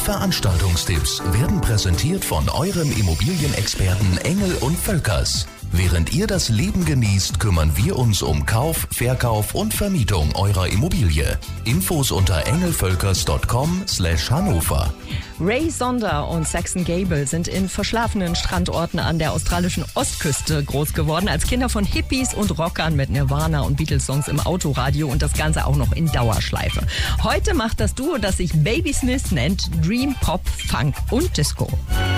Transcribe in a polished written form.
Veranstaltungstipps werden präsentiert von eurem Immobilienexperten Engel und Völkers. Während ihr das Leben genießt, kümmern wir uns um Kauf, Verkauf und Vermietung eurer Immobilie. Infos unter engelvölkers.com/Hannover. Ray Sonder und Saxon Gable sind in verschlafenen Strandorten an der australischen Ostküste groß geworden, als Kinder von Hippies und Rockern mit Nirvana und Beatles-Songs im Autoradio und das Ganze auch noch in Dauerschleife. Heute macht das Duo, das sich Baby Smith nennt, Dream, Pop, Funk und Disco.